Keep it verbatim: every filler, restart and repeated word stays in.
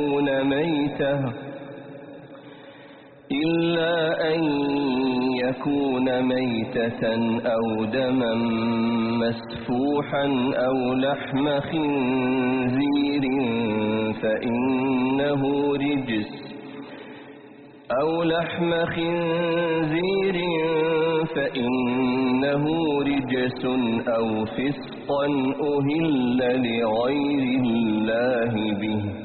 ميتة إلا أن يكون ميتة أو دما مسفوحا أو لحم خنزير فإنه رجس أو لحم خنزير فإنه رجس أو فسقا أهل لغير الله به